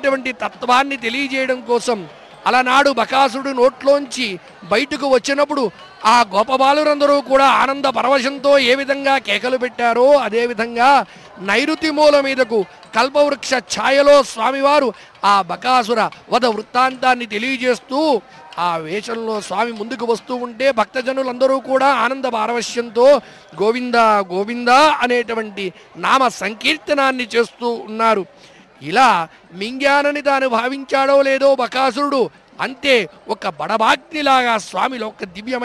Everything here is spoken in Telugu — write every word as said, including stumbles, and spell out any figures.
అనేటువంటి తత్వాన్ని తెలియజేయడం కోసం అలనాడు బకాసురుడు నోట్లోంచి బయటకు వచ్చినప్పుడు ఆ గోపబాలురందరూ కూడా ఆనంద పరవశంతో ఏ విధంగా కేకలు పెట్టారో అదేవిధంగా నైరుతి మూల మీదకు కల్పవృక్ష ఛాయలో స్వామివారు ఆ బకాసుర వధ వృత్తాంతాన్ని తెలియజేస్తూ ఆ వేషంలో స్వామి ముందుకు వస్తూ ఉంటే భక్తజనులందరూ కూడా ఆనంద పారవశ్యంతో గోవింద గోవింద అనేటువంటి నామ సంకీర్తనాన్ని చేస్తూ ఉన్నారు. ఇలా మింగ్యానని తాను భావించాడో లేదో బకాసురుడు, అంతే ఒక బడభాగ్నిలాగా స్వామిలో ఒక దివ్యమైన